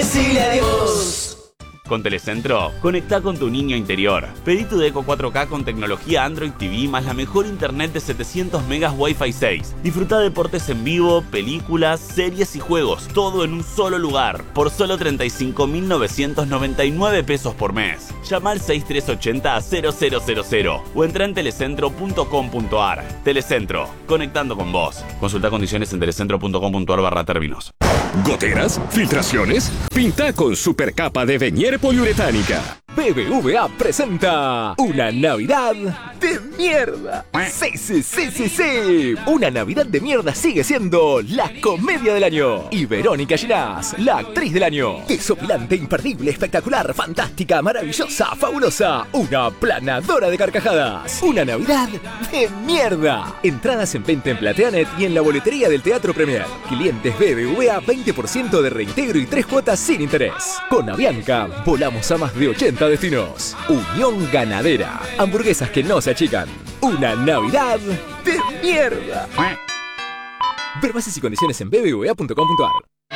decirle adiós. Con Telecentro, conectá con tu niño interior. Pedí tu Deco 4K con tecnología Android TV más la mejor internet de 700 megas Wi-Fi 6. Disfruta deportes en vivo, películas, series y juegos, todo en un solo lugar, por solo 35.999 pesos por mes. Llama al 6380-0000 o entra en telecentro.com.ar. Telecentro, conectando con vos. Consulta condiciones en telecentro.com.ar/términos. ¿Goteras? ¿Filtraciones? Pinta con supercapa de Venier poliuretánica. BBVA presenta una Navidad de mierda. Sí. Una Navidad de mierda sigue siendo la comedia del año. Y Verónica Ginás, la actriz del año. Desopilante, imperdible, espectacular, fantástica, maravillosa, fabulosa. Una planadora de carcajadas. Una Navidad de mierda. Entradas en venta en Plateanet y en la boletería del Teatro Premier. Clientes BBVA, 20% de reintegro y 3 cuotas sin interés. Con Avianca, volamos a más de 80 destinos. Unión Ganadera. Hamburguesas que no se achican. Una Navidad de mierda. Ver bases y condiciones en bbva.com.ar.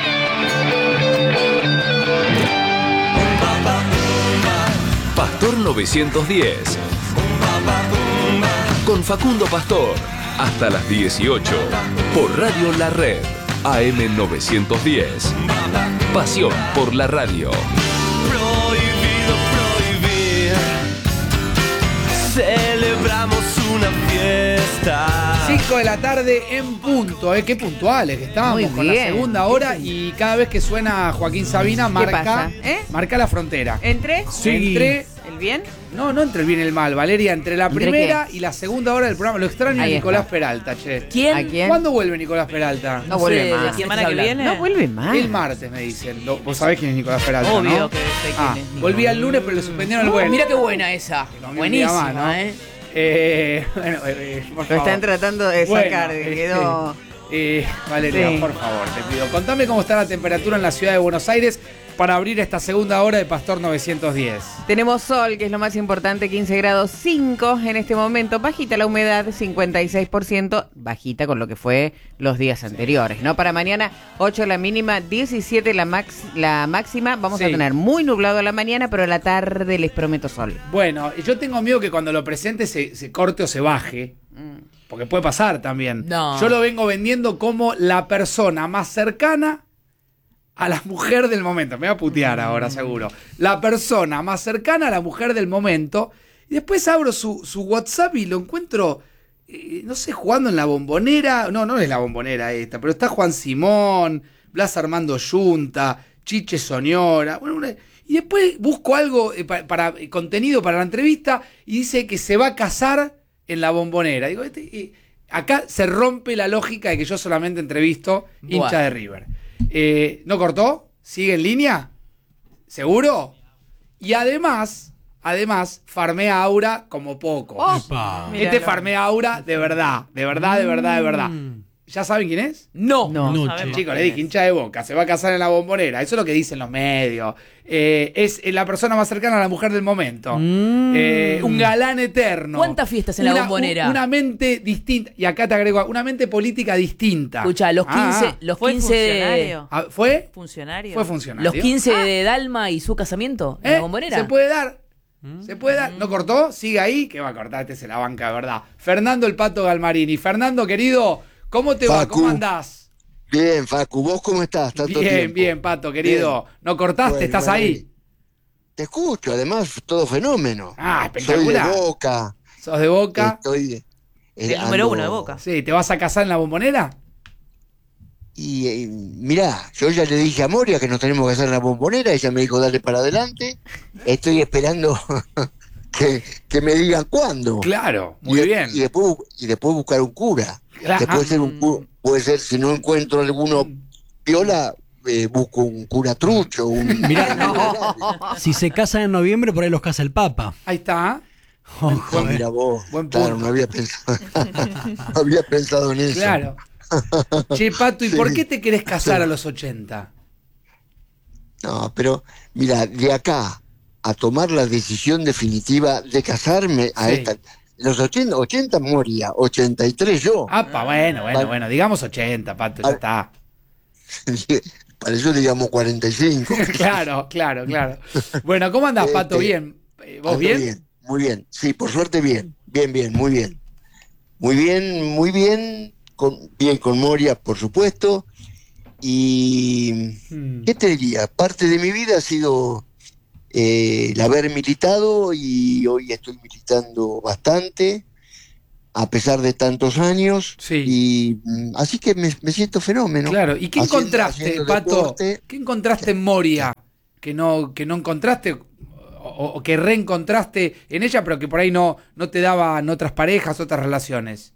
Pastor 910. Con Facundo Pastor. Hasta las 18. Por Radio La Red. AM 910. Pasión por la radio. Celebramos una fiesta. 5 de la tarde en punto, qué puntuales que estábamos con la segunda hora y cada vez que suena Joaquín Sabina marca la frontera. ¿Entre? Sí. Entre ¿El bien? No entre el bien y el mal, Valeria, entre la primera y la segunda hora del programa. Lo extraño a Nicolás Peralta, che. ¿Quién? ¿A quién? ¿Cuándo vuelve Nicolás Peralta? No vuelve más. ¿La semana que viene? No vuelve más. El martes me dicen. Vos sabés quién es Nicolás Peralta, Obvio ¿no? que sé quién es. Volví el lunes pero le suspendieron el vuelo. Mira qué buena esa. Buenísima, ¿no? Lo están tratando de sacar, quedó... Valeria, por favor, te pido. Contame cómo está la temperatura en la ciudad de Buenos Aires para abrir esta segunda hora de Pastor 910. Tenemos sol, que es lo más importante, 15 grados 5 en este momento. Bajita la humedad, 56%. Bajita con lo que fue los días anteriores, ¿no? Para mañana, 8 la mínima, 17 la máxima. Vamos a tener muy nublado a la mañana, pero a la tarde les prometo sol. Bueno, yo tengo miedo que cuando lo presente se corte o se baje. Porque puede pasar también. No. Yo lo vengo vendiendo como la persona más cercana a la mujer del momento. Me voy a putear ahora, seguro. La persona más cercana a la mujer del momento. Y después abro su WhatsApp y lo encuentro, no sé, jugando en la Bombonera. No es la Bombonera esta, pero está Juan Simón, Blas Armando Yunta, Chiche Soñora. Bueno, y después busco algo para contenido para la entrevista y dice que se va a casar en la Bombonera. Digo, acá se rompe la lógica de que yo solamente entrevisto hincha de River. ¿No cortó? ¿Sigue en línea? ¿Seguro? Y además farmea aura como poco. Farmea aura de verdad. ¿Ya saben quién es? No. Chicos, le dije, hincha de Boca, se va a casar en la Bombonera. Eso es lo que dicen los medios. Es la persona más cercana a la mujer del momento. Un galán eterno. ¿Cuántas fiestas en la Bombonera? Una mente distinta. Y acá te agrego, una mente política distinta. Escucha, los 15 ¿Fue 15 de... ¿Fue? Funcionario. Fue funcionario. Los 15 de Dalma y su casamiento en la Bombonera. Se puede dar. ¿No cortó? Sigue ahí. ¿Qué va a cortar? Se la banca, de verdad. Fernando el Pato Galmarini. Fernando, querido, ¿cómo te va? ¿Cómo andás? Bien, Facu, ¿vos cómo estás? Bien, Pato, querido. Bien. ¿No cortaste? Bueno, ¿estás ahí? Te escucho, además, todo fenómeno. Espectacular. Soy de Boca. ¿Sos de Boca? El número 1 de Boca. Sí, ¿te vas a casar en la Bombonera? Y mirá, yo ya le dije a Moria que nos tenemos que hacer en la Bombonera. Ella me dijo, dale para adelante. Estoy esperando que me digan cuándo. Claro, muy bien. Y después buscar un cura. Puede ser, si no encuentro alguno piola, busco un cura trucho. Mirá, si se casan en noviembre, por ahí los casa el Papa. Ahí está. Mira vos, buen punto. Claro, no había pensado en eso. Claro. Che, Pato, ¿y por qué te querés casar a los 80? No, pero mira, de acá a tomar la decisión definitiva de casarme a esta... Los 80 moría, 83 yo. Bueno, digamos 80, Pato, ya está. para eso le llamo 45. Claro. Bueno, ¿cómo andás, Pato? ¿Bien? ¿Vos Ando bien? muy bien. Sí, por suerte bien. Bien, muy bien. Muy bien. Bien con Moria, por supuesto. Y, ¿qué te diría? Parte de mi vida ha sido el haber militado y hoy estoy militando bastante, a pesar de tantos años. Sí. Y así que me siento fenómeno. Claro, ¿y qué encontraste, Pato? Deporte. ¿Qué encontraste en Moria que no encontraste o que reencontraste en ella, pero que por ahí no te daban otras parejas, otras relaciones?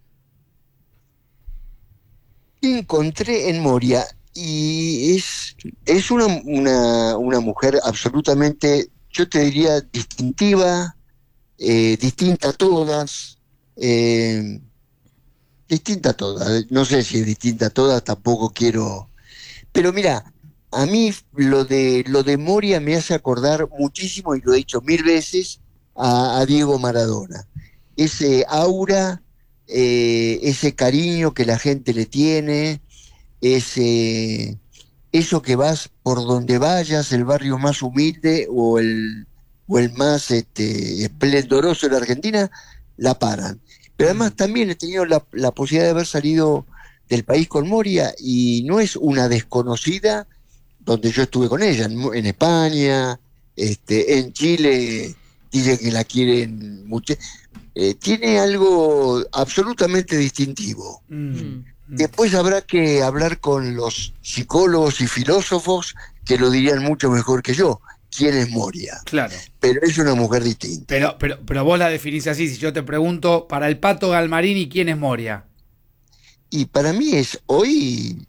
¿Qué encontré en Moria? Y es una mujer absolutamente, yo te diría, distintiva, distinta a todas. Distinta a todas, no sé si es distinta a todas, tampoco quiero, pero mira, a mí lo de Moria me hace acordar muchísimo, y lo he dicho 1000 veces, a Diego Maradona. Ese aura, ese cariño que la gente le tiene, eso que vas por donde vayas, el barrio más humilde o el más esplendoroso de la Argentina, la paran. Pero además también he tenido la posibilidad de haber salido del país con Moria y no es una desconocida donde yo estuve con ella, en España, en Chile, dicen que la quieren mucho. Tiene algo absolutamente distintivo. Después habrá que hablar con los psicólogos y filósofos que lo dirían mucho mejor que yo. ¿Quién es Moria? Claro. Pero es una mujer distinta. Pero vos la definís así. Si yo te pregunto, para el Pato Galmarini, ¿quién es Moria? Y para mí es hoy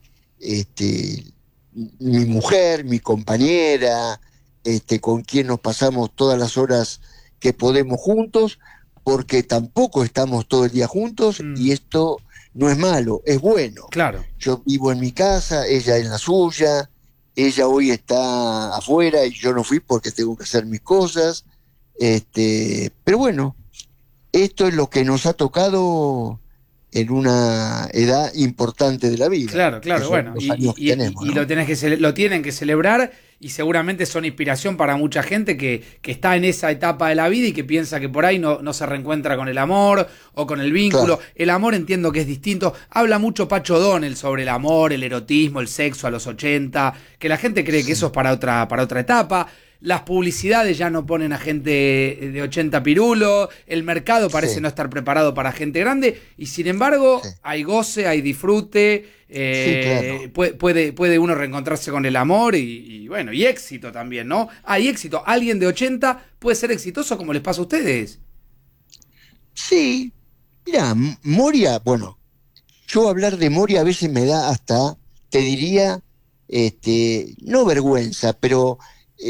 mi mujer, mi compañera, con quien nos pasamos todas las horas que podemos juntos, porque tampoco estamos todo el día juntos y esto no es malo, es bueno. Claro. Yo vivo en mi casa, ella en la suya, ella hoy está afuera y yo no fui porque tengo que hacer mis cosas. Pero bueno, esto es lo que nos ha tocado en una edad importante de la vida. Claro, bueno. Y lo tienen que celebrar y seguramente son inspiración para mucha gente que está en esa etapa de la vida y que piensa que por ahí no se reencuentra con el amor o con el vínculo. Claro. El amor entiendo que es distinto. Habla mucho Pacho O'Donnell sobre el amor, el erotismo, el sexo a los 80, que la gente cree que eso es para otra etapa. Las publicidades ya no ponen a gente de 80 pirulos, el mercado parece no estar preparado para gente grande y sin embargo hay goce, hay disfrute, claro. puede uno reencontrarse con el amor y bueno, y éxito también, ¿no? Hay éxito, alguien de 80 puede ser exitoso como les pasa a ustedes. Sí, mira, Moria, bueno, yo hablar de Moria a veces me da hasta, te diría, no vergüenza, pero...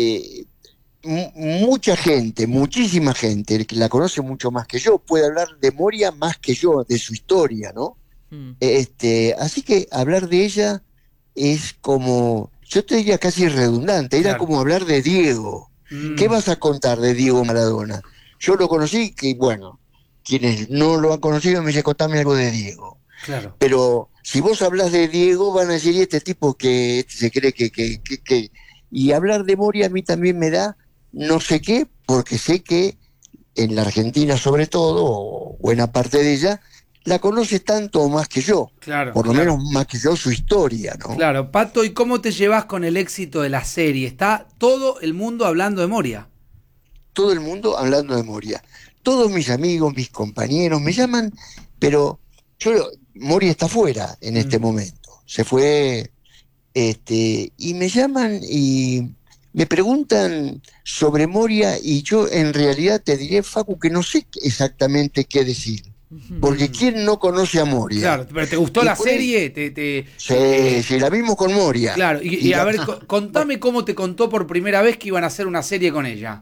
mucha gente, muchísima gente que la conoce mucho más que yo, puede hablar de Moria más que yo, de su historia, ¿no? Así que hablar de ella es como, yo te diría casi redundante, era como hablar de Diego. ¿Qué vas a contar de Diego Maradona? Yo lo conocí, que bueno, quienes no lo han conocido me dicen, contame algo de Diego. Claro. Pero si vos hablas de Diego, van a decir, ¿y este tipo que se cree que y hablar de Moria a mí también me da no sé qué, porque sé que en la Argentina sobre todo, o buena parte de ella, la conoce tanto o más que yo. Claro, por lo menos más que yo su historia, ¿no? Claro, Pato, ¿y cómo te llevas con el éxito de la serie? Está todo el mundo hablando de Moria. Todo el mundo hablando de Moria. Todos mis amigos, mis compañeros me llaman, pero Moria está fuera en este momento. Se fue... y me llaman y me preguntan sobre Moria y yo en realidad te diré, Facu, que no sé exactamente qué decir. Porque ¿quién no conoce a Moria? Claro, pero ¿te gustó la serie? Sí, la vimos con Moria. Claro, y a ver, contame cómo te contó por primera vez que iban a hacer una serie con ella.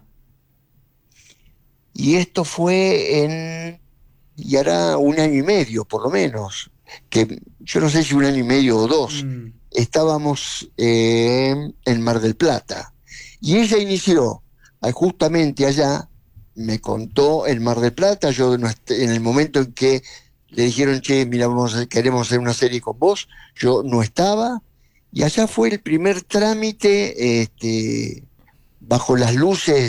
Y esto fue y hará 1 año y medio, por lo menos. Que yo no sé si 1 año y medio o 2. Estábamos en Mar del Plata y ella inició justamente allá, me contó en Mar del Plata, yo en el momento en que le dijeron, che, mira, queremos hacer una serie con vos, yo no estaba Y allá fue el primer trámite bajo las luces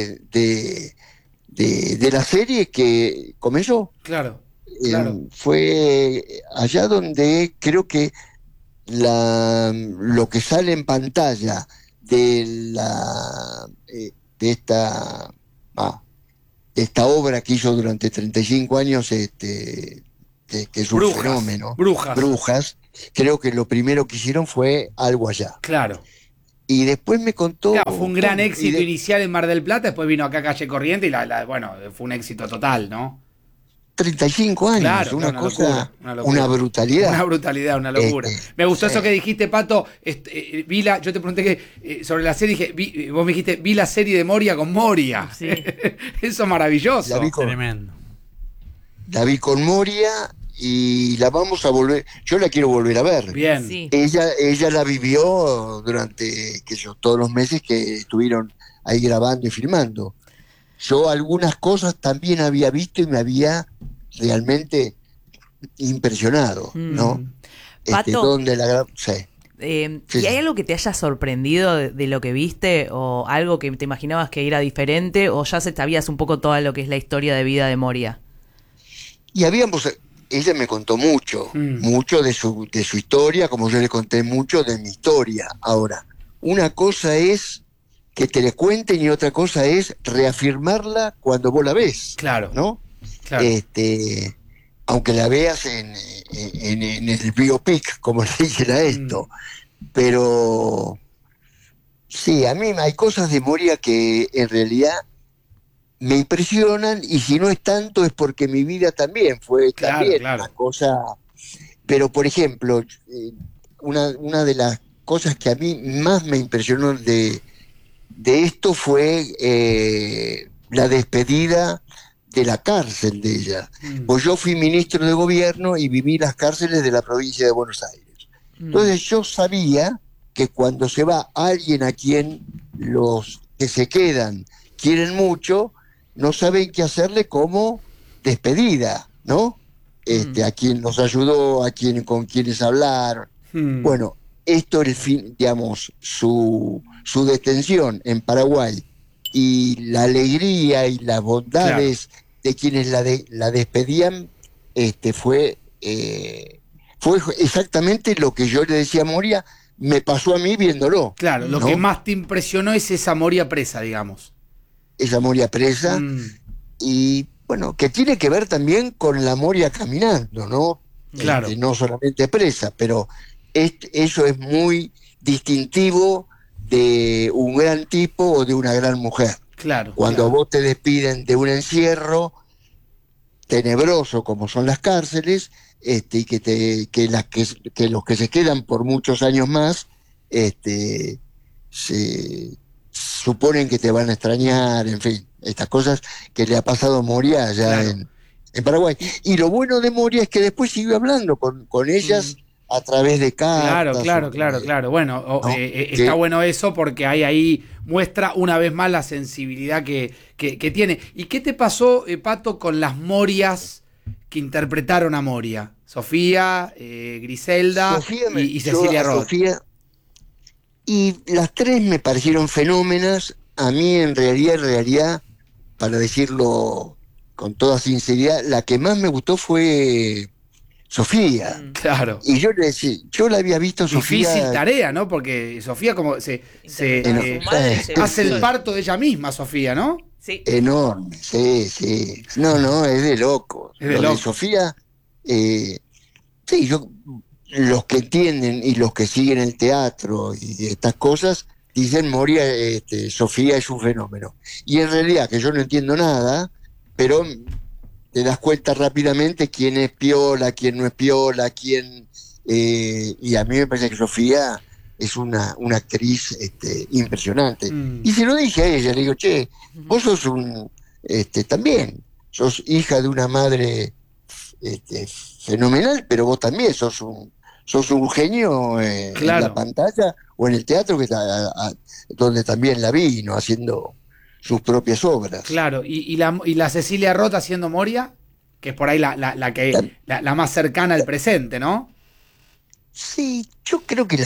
de la serie que comenzó. Claro, claro. Fue allá donde creo que lo que sale en pantalla de esta obra que hizo durante 35 años, que es un fenómeno, Brujas, creo que lo primero que hicieron fue algo allá. Claro. Y después me contó... Claro, fue un gran éxito inicial en Mar del Plata, después vino acá a Calle Corriente y bueno, fue un éxito total, ¿no? 35 años, claro, una cosa, locura. Una brutalidad. Una brutalidad, una locura. Me gustó eso que dijiste, Pato. Yo te pregunté sobre la serie, vos me dijiste, vi la serie de Moria con Moria. Sí. Eso es maravilloso. Tremendo. La vi con Moria y la vamos a volver, yo la quiero volver a ver. Bien. Sí. Ella la vivió durante todos los meses que estuvieron ahí grabando y filmando. Yo algunas cosas también había visto y me había realmente impresionado, ¿no? Pato, sí. ¿Y hay algo que te haya sorprendido de lo que viste o algo que te imaginabas que era diferente o ya sabías un poco toda lo que es la historia de vida de Moria? Y ella me contó mucho de su historia, como yo le conté mucho de mi historia. Ahora, una cosa es que te le cuenten y otra cosa es reafirmarla cuando vos la ves. Claro. ¿No? Claro. Aunque la veas en el biopic, como le dicen a esto. Pero sí, a mí hay cosas de Moria que en realidad me impresionan, y si no es tanto es porque mi vida también fue una cosa. Pero por ejemplo, una de las cosas que a mí más me impresionó de esto fue la despedida de la cárcel de ella. Pues yo fui ministro de gobierno y viví las cárceles de la provincia de Buenos Aires. Entonces yo sabía que cuando se va alguien a quien los que se quedan quieren mucho, no saben qué hacerle como despedida, ¿no? A quien los ayudó, con quienes hablaron. Bueno, esto el fin, digamos, su detención en Paraguay y la alegría y las bondades de quienes la despedían, fue exactamente lo que yo le decía a Moria, me pasó a mí viéndolo. Claro, lo que más te impresionó es esa Moria presa, digamos. Esa Moria presa, y bueno, que tiene que ver también con la Moria caminando, ¿no? Claro. No solamente presa, pero eso es muy distintivo de un gran tipo o de una gran mujer. Claro. Cuando vos te despiden de un encierro tenebroso como son las cárceles, y que los que se quedan por muchos años más, se suponen que te van a extrañar, en fin, estas cosas que le ha pasado a Moria allá en Paraguay. Y lo bueno de Moria es que después siguió hablando con ellas a través de cartas. Claro. Bueno, está bueno eso porque ahí muestra una vez más la sensibilidad que tiene. ¿Y qué te pasó, Pato, con las Morias que interpretaron a Moria? Sofía, Griselda y Cecilia Roth. Y las tres me parecieron fenómenas. A mí en realidad, para decirlo con toda sinceridad, la que más me gustó fue Sofía. Claro. Y yo le decía, yo la había visto Sofía. Difícil tarea, ¿no? Porque Sofía como hace el parto de ella misma, Sofía, ¿no? Sí. Enorme, sí. No, es de loco. De Sofía, sí, los que entienden y los que siguen el teatro y estas cosas dicen Moria, Sofía es un fenómeno. Y en realidad que yo no entiendo nada, pero te das cuenta rápidamente quién es piola, quién no es piola, y a mí me parece que Sofía es una actriz impresionante. Y se lo dije a ella, le digo, che, vos sos también, sos hija de una madre fenomenal, pero vos también sos un genio en la pantalla o en el teatro, donde también la vi, ¿no? Haciendo sus propias obras. Claro, y la Cecilia Roth haciendo Moria, que es por ahí la más cercana al presente, ¿no? Sí, yo creo que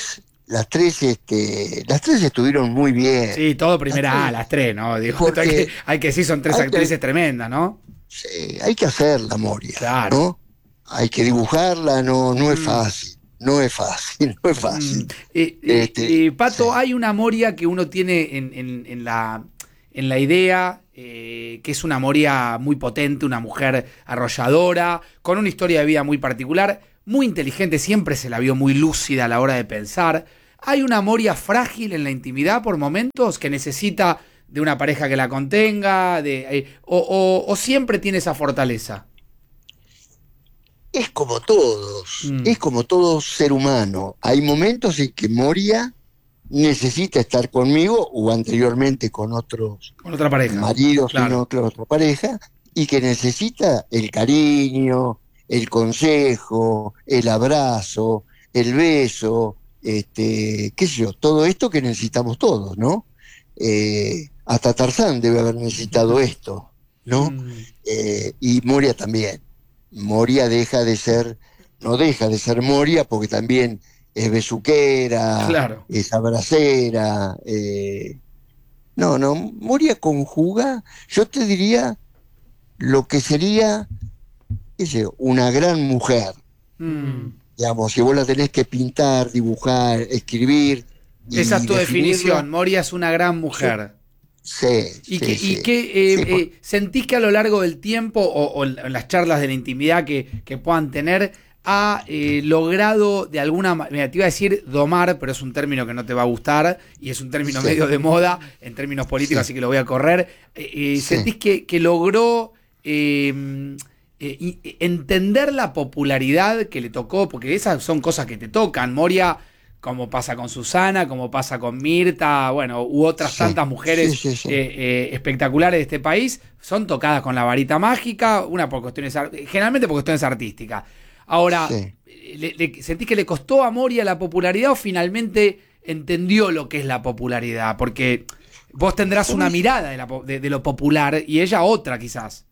las tres estuvieron muy bien. Sí, todo primera Las A, tres. las tres, ¿no? Digo, Porque hay que decir, son tres hay que- actrices tremendas, ¿no? Sí, hay que hacerla, Moria, Claro. ¿no? Hay que dibujarla, no es Mm. fácil, no es fácil, no es fácil. Pato, Sí. hay una Moria que uno tiene en la idea, que es una Moria muy potente, una mujer arrolladora, con una historia de vida muy particular, muy inteligente, siempre se la vio muy lúcida a la hora de pensar. Hay una Moria frágil en la intimidad por momentos que necesita de una pareja que la contenga, o siempre tiene esa fortaleza. Es como todos, Mm. es como todo ser humano. Hay momentos en que Moria necesita estar conmigo o anteriormente con otros Con otra pareja. maridos Claro. con otra pareja y que necesita el cariño, el consejo, el abrazo, el beso, qué sé yo, todo esto que necesitamos todos, ¿no? Hasta Tarzán debe haber necesitado esto, ¿no? Mm. Y Moria también. Moria no deja de ser Moria porque también es besuquera, Claro. es abracera. No, Moria conjuga, yo te diría lo que sería, qué sé yo, una gran mujer. Mm. Digamos, si vos la tenés que pintar, dibujar, escribir. y Esa es tu definirla, definición. Moria es una gran mujer. Sí, ¿Y sí, qué, sí. y qué, Sí, por- sentís que a lo largo del tiempo o en las charlas de la intimidad que puedan tener ha logrado de alguna manera, te iba a decir domar, pero es un término que no te va a gustar y es un término Sí. medio de moda en términos políticos, Sí. así que lo voy a correr. Sí. ¿Sentís que logró entender la popularidad que le tocó? Porque esas son cosas que te tocan. Moria, como pasa con Susana, como pasa con Mirta, bueno, u otras Sí. tantas mujeres Sí. espectaculares de este país, son tocadas con la varita mágica, una por cuestiones, generalmente por cuestiones artísticas. Ahora, Sí. ¿sentís que le costó a Moria la popularidad o finalmente entendió lo que es la popularidad? Porque vos tendrás una mirada de lo popular y ella otra quizás.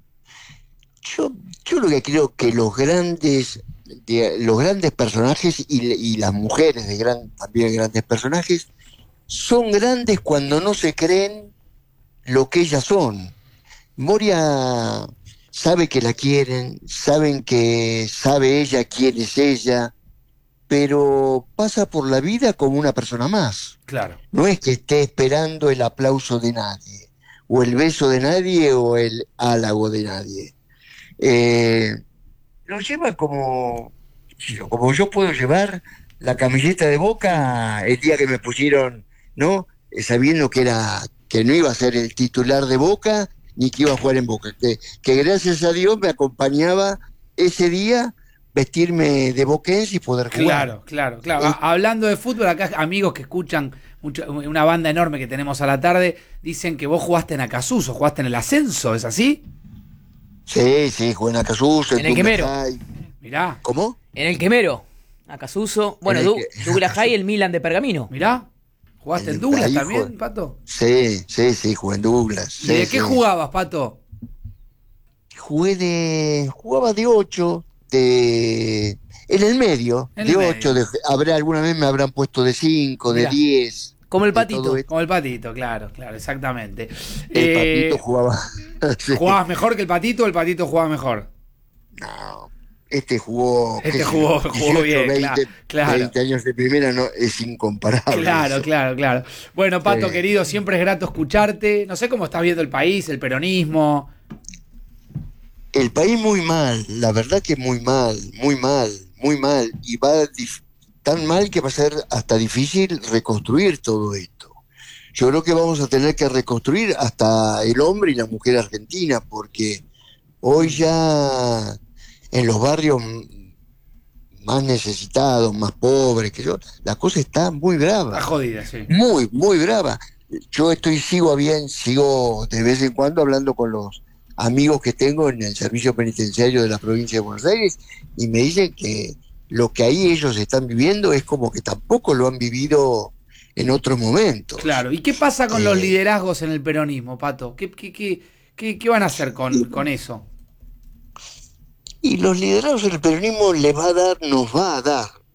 Yo lo que creo que los grandes personajes y las mujeres también grandes personajes son grandes cuando no se creen lo que ellas son. Moria sabe que la quieren, sabe ella quién es ella, pero pasa por la vida como una persona más. Claro. No es que esté esperando el aplauso de nadie, o el beso de nadie, o el halago de nadie. Lo lleva como yo puedo llevar la camiseta de Boca el día que me pusieron, ¿no? Sabiendo que no iba a ser el titular de Boca ni que iba a jugar en Boca, que gracias a Dios me acompañaba ese día vestirme de boquense y poder jugar. Claro. Hablando de fútbol, acá amigos que escuchan una banda enorme que tenemos a la tarde, dicen que vos jugaste en Acasuso, jugaste en el ascenso, ¿es así? Sí, jugué en Acasuso, En el Quemero. High. Mirá, ¿Cómo? En el Quemero, Acasuso. Bueno, En el que- Douglas High, el Milan de Pergamino. mirá. ¿Jugaste en El Douglas país, también, joder. Pato? Sí, jugué en Douglas. ¿Y de sí, qué sí. jugabas, Pato? Jugaba de 8, en el medio, En de el 8, medio. alguna vez me habrán puesto de 5, de Mirá. 10. Como el de Patito. todo esto. Como el Patito, claro, exactamente. El Patito jugaba. Sí. ¿Jugabas mejor que el Patito o el Patito jugaba mejor? No, este jugó. Este qué sé jugó yo, 18, bien, 20, claro. 20 años de primera, no, es incomparable. eso. Claro. Bueno, Pato, Sí. querido, siempre es grato escucharte. No sé cómo estás viendo el país, el peronismo. El país muy mal, la verdad que muy mal. Y va tan mal que va a ser hasta difícil reconstruir todo esto. Yo creo que vamos a tener que reconstruir hasta el hombre y la mujer argentina, porque hoy ya en los barrios más necesitados, más pobres, la cosa está muy brava. Está jodida, sí. Muy brava. Yo sigo de vez en cuando hablando con los amigos que tengo en el servicio penitenciario de la provincia de Buenos Aires y me dicen que lo que ahí ellos están viviendo es como que tampoco lo han vivido en otros momentos. Claro. ¿Y qué pasa con los liderazgos en el peronismo, Pato? ¿Qué van a hacer con eso? Y los liderazgos del peronismo nos va a dar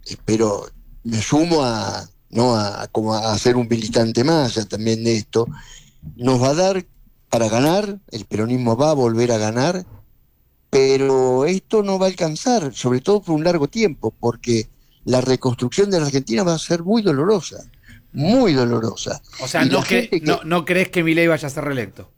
espero, me sumo como a ser un militante más ya también de esto, nos va a dar para ganar, el peronismo va a volver a ganar, pero esto no va a alcanzar, sobre todo por un largo tiempo, porque la reconstrucción de la Argentina va a ser muy dolorosa, muy dolorosa. O sea, no crees que Milei vaya a ser reelecto.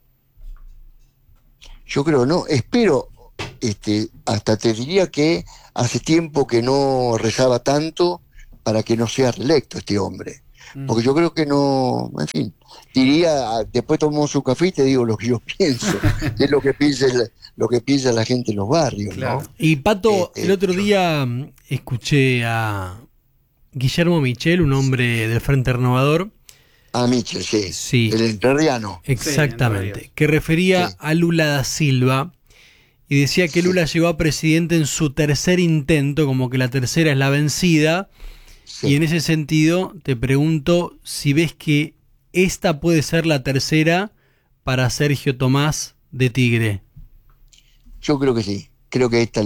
Yo creo no, espero, hasta te diría que hace tiempo que no rezaba tanto para que no sea reelecto este hombre. Porque yo creo que no, en fin, diría, después tomamos un café y te digo lo que yo pienso, que es lo que piensa la gente en los barrios, Claro. ¿no? Y Pato, el otro día escuché a Guillermo Michel, un hombre del Frente Renovador. Ah, Michel, sí. Sí. El entrerriano. Exactamente. Sí, Que refería Sí. a Lula da Silva y decía que Sí. Lula llegó a presidente en su tercer intento, como que la tercera es la vencida. Sí. Y en ese sentido te pregunto si ves que esta puede ser la tercera para Sergio Tomás de Tigre. Yo creo que sí. Creo que esta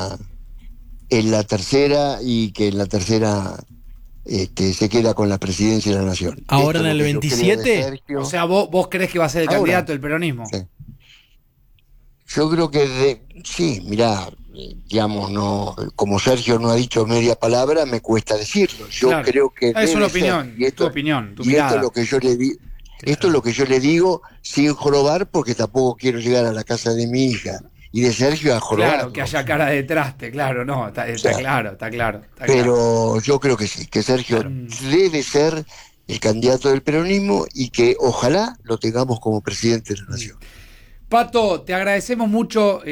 es la tercera y que en la tercera se queda con la presidencia de la nación. Ahora Esto en es el lo que yo creo 27. de Sergio. O sea, vos crees que va a ser el Ahora. candidato del peronismo. Sí. Yo creo que sí, mirá, digamos, no, como Sergio no ha dicho media palabra, me cuesta decirlo. Yo Claro. creo que Es una debe ser, opinión, y esto, tu opinión, tu y mirada. esto es lo que yo le di, esto es lo que yo le digo sin jorobar, porque tampoco quiero llegar a la casa de mi hija y de Sergio a jorobar. Claro, que haya cara de traste, claro, no, está claro, está claro. Pero yo creo que sí, que Sergio debe ser el candidato del peronismo y que ojalá lo tengamos como presidente de la nación. Pato, te agradecemos mucho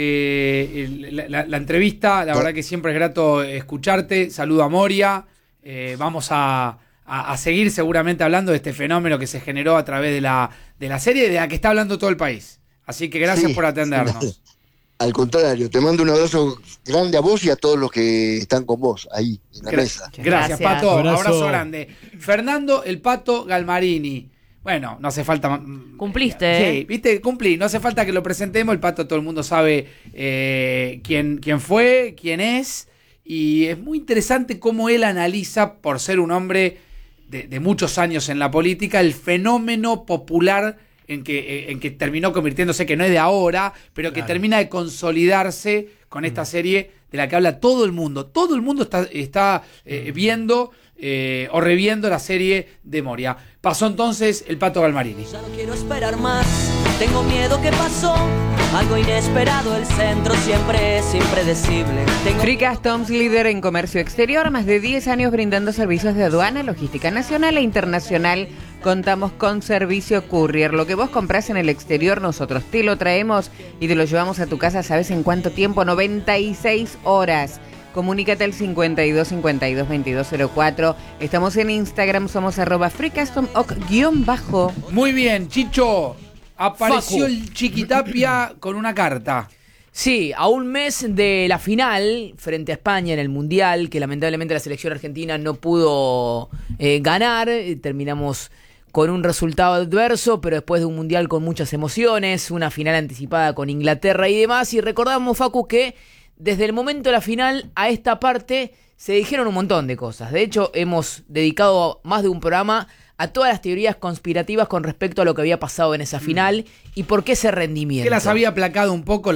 la entrevista, la verdad que siempre es grato escucharte, saludo a Moria, vamos a seguir seguramente hablando de este fenómeno que se generó a través de la serie y de la que está hablando todo el país, así que gracias Sí, por atendernos. sí, al contrario, te mando un abrazo grande a vos y a todos los que están con vos ahí en la mesa. Gracias, Pato, Abrazo. abrazo grande. Fernando el Pato Galmarini. Bueno, no hace falta... Cumpliste, Sí, viste, cumplí. No hace falta que lo presentemos. El Pato todo el mundo sabe quién fue, quién es. Y es muy interesante cómo él analiza, por ser un hombre de muchos años en la política, el fenómeno popular en que terminó convirtiéndose, que no es de ahora, pero que termina de consolidarse con esta serie de la que habla todo el mundo. Todo el mundo está viendo o reviendo la serie de Moria. Pasó entonces el Pato Galmarini. Ya no quiero esperar más, tengo miedo que pasó algo inesperado, el centro siempre es impredecible. Free Customs, líder en comercio exterior, más de 10 años brindando servicios de aduana, logística nacional e internacional. Contamos con servicio courier. Lo que vos comprás en el exterior, nosotros te lo traemos y te lo llevamos a tu casa. ¿Sabes en cuánto tiempo? 96 horas. Comunícate al 52 52 2204. Estamos en Instagram, somos @freecustom_. Muy bien, Chicho. Apareció Facu. el Chiquitapia con una carta. Sí, a un mes de la final frente a España en el Mundial, que lamentablemente la selección argentina no pudo ganar, terminamos con un resultado adverso, pero después de un Mundial con muchas emociones, una final anticipada con Inglaterra y demás, y recordamos, Facu, que desde el momento de la final a esta parte se dijeron un montón de cosas. De hecho, hemos dedicado más de un programa a todas las teorías conspirativas con respecto a lo que había pasado en esa final y por qué ese rendimiento. Que las había aplacado un poco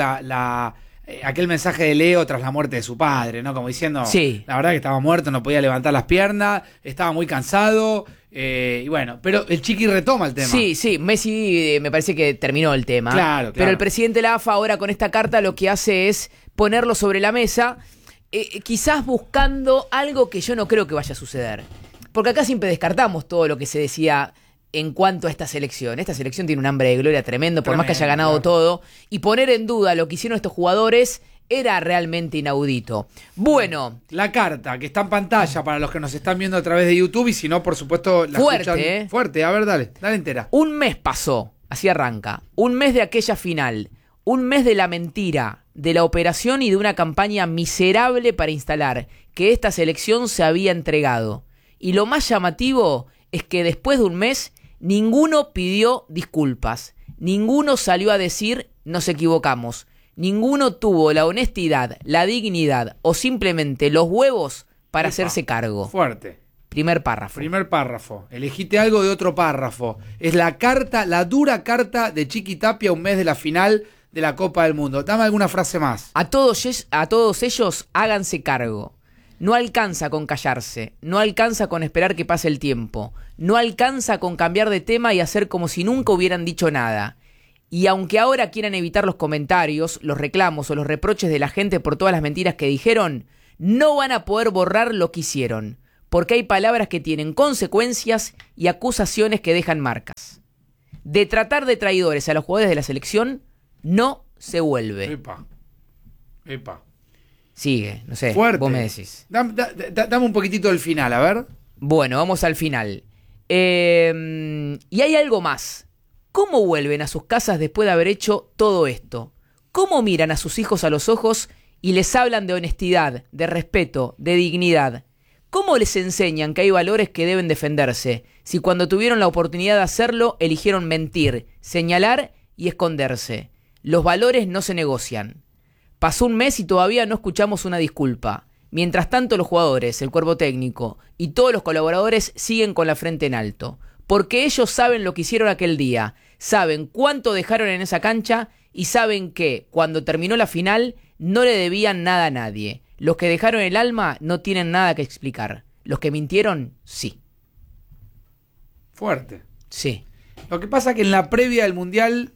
aquel mensaje de Leo tras la muerte de su padre, ¿no? Como diciendo, Sí. La verdad que estaba muerto, no podía levantar las piernas, estaba muy cansado, y bueno, pero el Chiqui retoma el tema. Sí, Messi me parece que terminó el tema. Claro. Pero el presidente de la AFA ahora con esta carta lo que hace es ponerlo sobre la mesa, quizás buscando algo que yo no creo que vaya a suceder. Porque acá siempre descartamos todo lo que se decía en cuanto a esta selección. Esta selección tiene un hambre de gloria tremendo, por más que haya ganado Tremendo, todo. Y poner en duda lo que hicieron estos jugadores era realmente inaudito. Bueno, La carta, que está en pantalla para los que nos están viendo a través de YouTube y si no, por supuesto, la Fuerte, escuchan fuerte. A ver, dale entera. un mes pasó, así arranca. Un mes de aquella final. Un mes de la mentira, de la operación y de una campaña miserable para instalar que esta selección se había entregado. Y lo más llamativo es que después de un mes, ninguno pidió disculpas. Ninguno salió a decir, nos equivocamos. Ninguno tuvo la honestidad, la dignidad o simplemente los huevos para hacerse cargo. Fuerte. Primer párrafo. Primer párrafo. Elegite algo de otro párrafo. Es la dura carta de Chiqui Tapia un mes de la final de la Copa del Mundo. Dame alguna frase más. A todos ellos háganse cargo. No alcanza con callarse, no alcanza con esperar que pase el tiempo, no alcanza con cambiar de tema y hacer como si nunca hubieran dicho nada. Y aunque ahora quieran evitar los comentarios, los reclamos o los reproches de la gente por todas las mentiras que dijeron, no van a poder borrar lo que hicieron, porque hay palabras que tienen consecuencias y acusaciones que dejan marcas. De tratar de traidores a los jugadores de la selección, no se vuelve. Epa. Sigue, no sé, Fuerte. vos me decís. Dame un poquitito del final, a ver. Bueno, vamos al final. Y hay algo más. ¿Cómo vuelven a sus casas después de haber hecho todo esto? ¿Cómo miran a sus hijos a los ojos y les hablan de honestidad, de respeto, de dignidad? ¿Cómo les enseñan que hay valores que deben defenderse, si cuando tuvieron la oportunidad de hacerlo eligieron mentir, señalar y esconderse? Los valores no se negocian. Pasó un mes y todavía no escuchamos una disculpa. Mientras tanto, los jugadores, el cuerpo técnico y todos los colaboradores siguen con la frente en alto. Porque ellos saben lo que hicieron aquel día, saben cuánto dejaron en esa cancha y saben que, cuando terminó la final, no le debían nada a nadie. Los que dejaron el alma no tienen nada que explicar. Los que mintieron, sí. Fuerte. Sí. Lo que pasa es que en la previa del Mundial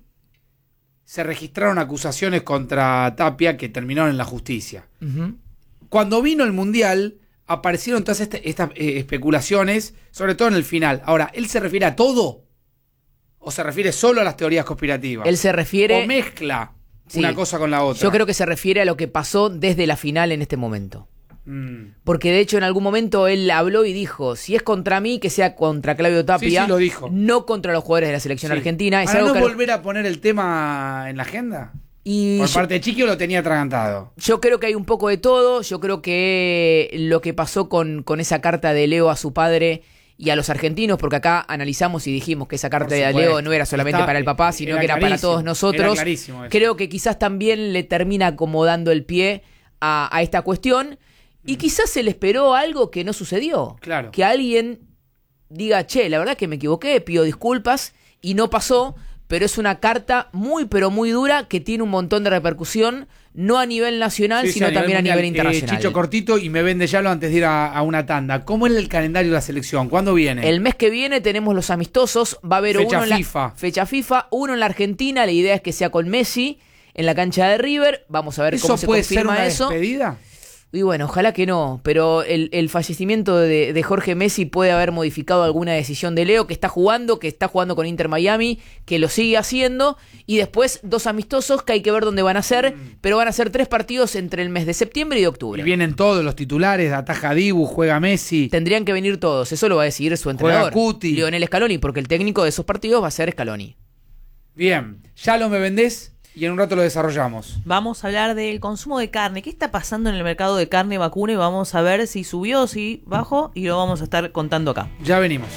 se registraron acusaciones contra Tapia que terminaron en la justicia. Uh-huh. Cuando vino el Mundial, aparecieron todas estas especulaciones, sobre todo en el final. Ahora, ¿él se refiere a todo? ¿O se refiere solo a las teorías conspirativas? Él se refiere... ¿O mezcla una cosa con la otra? Yo creo que se refiere a lo que pasó desde la final en este momento. Porque de hecho en algún momento él habló y dijo, si es contra mí, que sea contra Claudio Tapia, sí, lo dijo. No contra los jugadores de la selección argentina. Es ¿Para algo no que... volver a poner el tema en la agenda? Y por parte de Chiqui lo tenía atragantado. Yo creo que hay un poco de todo. Yo creo que lo que pasó con esa carta de Leo a su padre y a los argentinos, porque acá analizamos y dijimos que esa carta de Leo no era solamente para el papá, sino que era para todos nosotros. Creo que quizás también le termina acomodando el pie a esta cuestión. Y quizás se le esperó algo que no sucedió. Claro. Que alguien diga, che, la verdad que me equivoqué, pido disculpas, y no pasó, pero es una carta muy, pero muy dura que tiene un montón de repercusión, no a nivel nacional, sino también a nivel internacional. Chicho, cortito, y me vende ya lo antes de ir a una tanda. ¿Cómo es el calendario de la selección? ¿Cuándo viene? El mes que viene tenemos los amistosos, va a haber fecha uno en FIFA. Fecha FIFA, uno en la Argentina, la idea es que sea con Messi, en la cancha de River, vamos a ver cómo se confirma eso. ¿Eso puede ser una despedida? Y bueno, ojalá que no, pero el fallecimiento de Jorge Messi puede haber modificado alguna decisión de Leo, que está jugando con Inter Miami, que lo sigue haciendo, y después 2 amistosos que hay que ver dónde van a ser, pero van a ser 3 partidos entre el mes de septiembre y de octubre. Y vienen todos los titulares, ataja Dibu, juega Messi. Tendrían que venir todos, eso lo va a decidir su entrenador, Lionel Scaloni, porque el técnico de esos partidos va a ser Scaloni. Bien, ya lo me vendés. Y en un rato lo desarrollamos. Vamos a hablar del consumo de carne. ¿Qué está pasando en el mercado de carne vacuna? Y vamos a ver si subió, si bajó. Y lo vamos a estar contando acá. Ya venimos.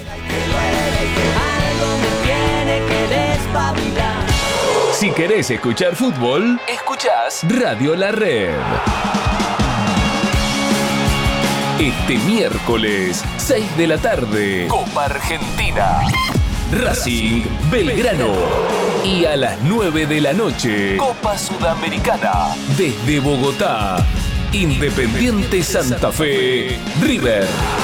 Si querés escuchar fútbol, escuchás Radio La Red. Este miércoles, 6 de la tarde, Copa Argentina. Racing Belgrano. Y a las 9 de la noche, Copa Sudamericana. Desde Bogotá, Independiente Santa Fe, River.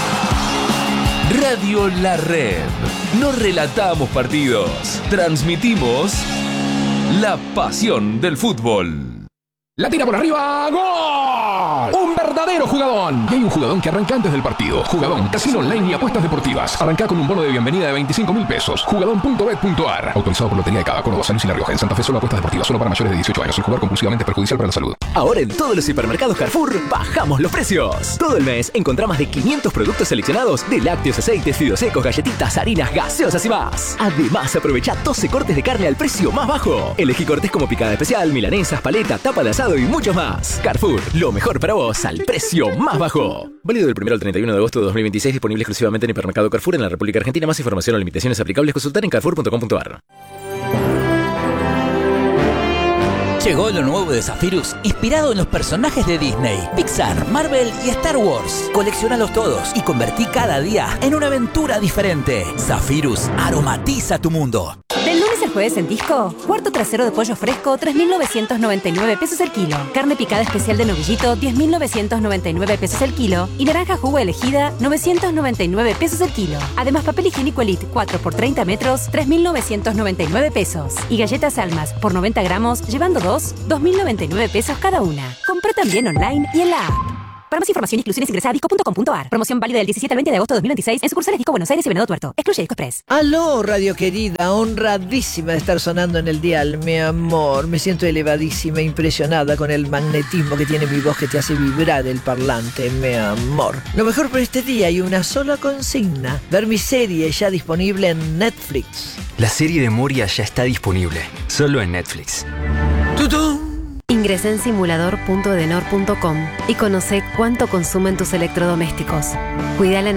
Radio La Red. No relatamos partidos, transmitimos la pasión del fútbol. La tira por arriba, ¡gol! Un verdadero jugadón. Y hay un jugadón que arranca antes del partido. Jugadón, casino online y apuestas deportivas. Arranca con un bono de bienvenida de 25.000 pesos. Jugadón.bet.ar. Autorizado por Lotería de Cava, Córdoba, San Luis y La Rioja. En Santa Fe solo apuestas deportivas, solo para mayores de 18 años. El jugar compulsivamente es perjudicial para la salud. Ahora en todos los hipermercados Carrefour bajamos los precios. Todo el mes encontrá más de 500 productos seleccionados de lácteos, aceites, fideos secos, galletitas, harinas, gaseosas y más. Además, aprovecha 12 cortes de carne al precio más bajo. Elegí cortes como picada especial, milanesas, paleta, tapa de asado y muchos más. Carrefour, lo mejor para vos al precio más bajo. Válido del 1 al 31 de agosto de 2026, disponible exclusivamente en hipermercado Carrefour en la República Argentina. Más información o limitaciones aplicables consultar en carrefour.com.ar. Llegó lo nuevo de Zephyrus, inspirado en los personajes de Disney, Pixar, Marvel y Star Wars. Colecciónalos todos y convertí cada día en una aventura diferente. Zephyrus aromatiza tu mundo. Del lunes al jueves en Disco, cuarto trasero de pollo fresco, 3.999 pesos el kilo. Carne picada especial de novillito, 10.999 pesos el kilo. Y naranja jugo elegida, 999 pesos el kilo. Además, papel higiénico Elite 4 por 30 metros, 3.999 pesos. Y galletas Almas por 90 gramos, llevando 2.099 pesos cada una. Compré también online y en la app. Para más información y exclusiones ingresa a disco.com.ar. Promoción válida del 17 al 20 de agosto de 2026 en sucursales Disco Buenos Aires y Venado Tuerto. Excluye Disco Express. Aló, radio querida, honradísima de estar sonando en el dial, mi amor. Me siento elevadísima, impresionada con el magnetismo que tiene mi voz que te hace vibrar el parlante, mi amor. Lo mejor por este día y una sola consigna: ver mi serie ya disponible en Netflix. La serie de Moria ya está disponible, solo en Netflix. ¡Tutú! Ingresa en simulador.edenor.com y conoce cuánto consumen tus electrodomésticos. Cuida la